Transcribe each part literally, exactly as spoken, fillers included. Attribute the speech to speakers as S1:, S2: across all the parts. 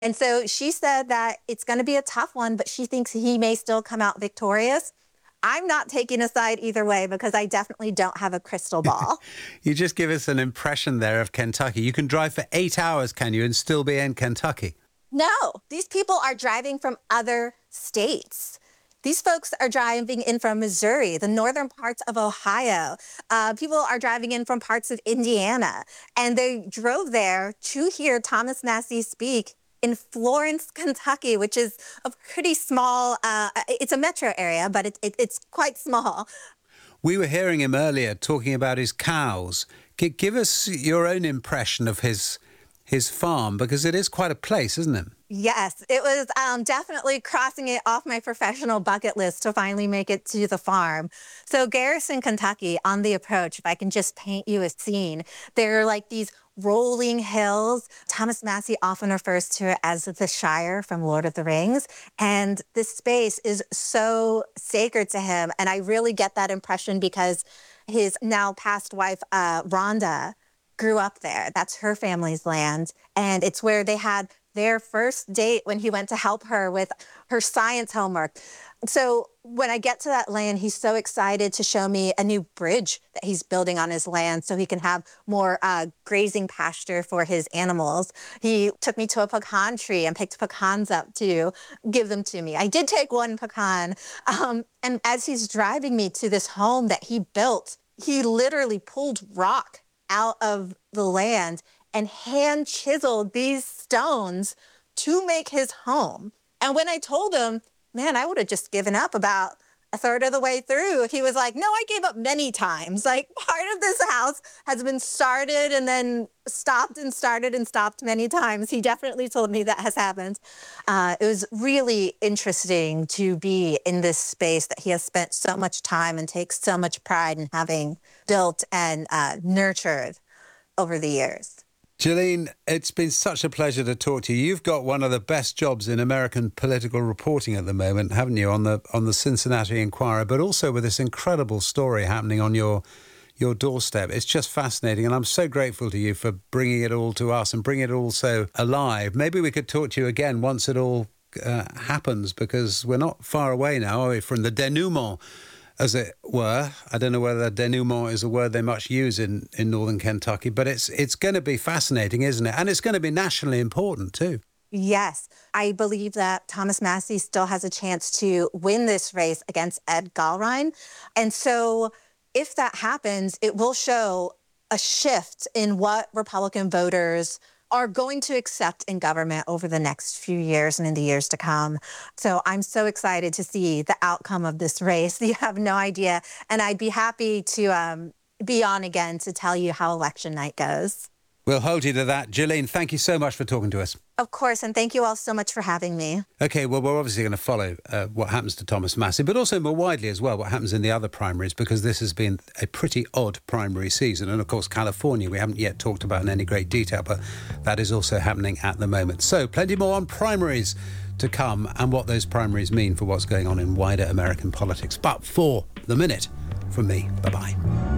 S1: And so she said that it's going to be a tough one, but she thinks he may still come out victorious. I'm not taking a side either way because I definitely don't have a crystal ball.
S2: You just give us an impression there of Kentucky. You can drive for eight hours, can you, and still be in Kentucky?
S1: No, these people are driving from other states. These folks are driving in from Missouri, the northern parts of Ohio. Uh, people are driving in from parts of Indiana. And they drove there to hear Thomas Massie speak in Florence, Kentucky, which is a pretty small, uh, it's a metro area, but it, it, it's quite small.
S2: We were hearing him earlier talking about his cows. G- give us your own impression of his his farm, because it is quite a place, isn't it?
S1: Yes, it was um, definitely crossing it off my professional bucket list to finally make it to the farm. So Garrison, Kentucky, on the approach, if I can just paint you a scene, there are like these rolling hills. Thomas Massie often refers to it as the Shire from Lord of the Rings. And this space is so sacred to him. And I really get that impression because his now past wife, uh, Rhonda, grew up there. That's her family's land. And it's where they had their first date when he went to help her with her science homework. So when I get to that land, he's so excited to show me a new bridge that he's building on his land so he can have more uh, grazing pasture for his animals. He took me to a pecan tree and picked pecans up to give them to me. I did take one pecan. Um, and as he's driving me to this home that he built, he literally pulled rock out of the land and hand chiseled these stones to make his home. And when I told him, man, I would have just given up about a third of the way through, he was like, no, I gave up many times. Like, part of this house has been started and then stopped and started and stopped many times. He definitely told me that has happened. Uh, it was really interesting to be in this space that he has spent so much time and takes so much pride in having built and uh, nurtured over the years.
S2: Gillian, it's been such a pleasure to talk to you. You've got one of the best jobs in American political reporting at the moment, haven't you, on the on the Cincinnati Enquirer, but also with this incredible story happening on your your doorstep. It's just fascinating, and I'm so grateful to you for bringing it all to us and bringing it all so alive. Maybe we could talk to you again once it all uh, happens, because we're not far away now, are we, from the denouement, as it were. I don't know whether denouement is a word they much use in, in northern Kentucky, but it's it's going to be fascinating, isn't it? And it's going to be nationally important too.
S1: Yes. I believe that Thomas Massie still has a chance to win this race against Ed Gallrein. And so if that happens, it will show a shift in what Republican voters are going to accept in government over the next few years and in the years to come. So I'm so excited to see the outcome of this race. You have no idea. And I'd be happy to um, be on again to tell you how election night goes.
S2: We'll hold you to that. Gillian, thank you so much for talking to us.
S1: Of course, and thank you all so much for having me.
S2: OK, well, we're obviously going to follow uh, what happens to Thomas Massie, but also more widely as well what happens in the other primaries, because this has been a pretty odd primary season. And, of course, California, we haven't yet talked about in any great detail, but that is also happening at the moment. So plenty more on primaries to come and what those primaries mean for what's going on in wider American politics. But for the minute, from me, bye-bye.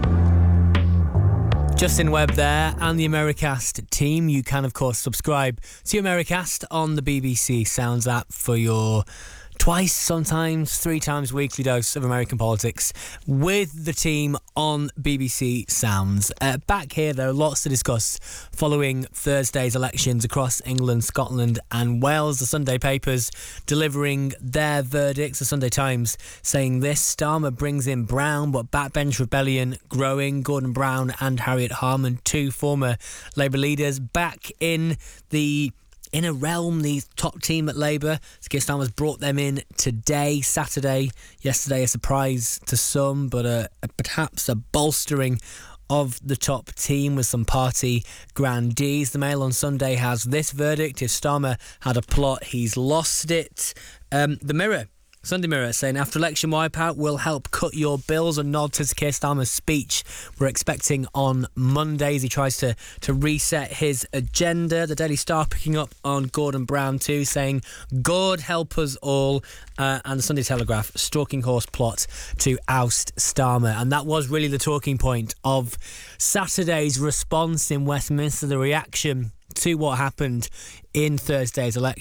S3: Justin Webb there and the Americast team. You can, of course, subscribe to Americast on the B B C Sounds app for your twice, sometimes three times weekly dose of American politics with the team on B B C Sounds. Uh, back here, there are lots to discuss following Thursday's elections across England, Scotland and Wales. The Sunday papers delivering their verdicts. The Sunday Times saying this: Starmer brings in Brown, but backbench rebellion growing. Gordon Brown and Harriet Harman, two former Labour leaders, back in the In a realm, the top team at Labour. Keir Starmer's brought them in today, Saturday. Yesterday, a surprise to some, but a, a, perhaps a bolstering of the top team with some party grandees. The Mail on Sunday has this verdict: if Starmer had a plot, he's lost it. Um, the Mirror, Sunday Mirror, saying after election wipeout will help cut your bills, a nod to Keir Starmer's speech we're expecting on Monday as he tries to, to reset his agenda. The Daily Star picking up on Gordon Brown too, saying God help us all. Uh, and the Sunday Telegraph, stalking horse plot to oust Starmer. And that was really the talking point of Saturday's response in Westminster, the reaction to what happened in Thursday's election.